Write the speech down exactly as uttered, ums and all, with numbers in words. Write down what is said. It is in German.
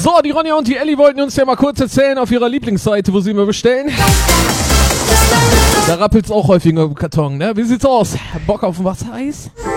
So, die Ronja und die Elli wollten uns ja mal kurz erzählen auf ihrer Lieblingsseite, wo sie immer bestellen. Da rappelt's auch häufiger im Karton, ne? Wie sieht's aus? Bock auf ein Wassereis?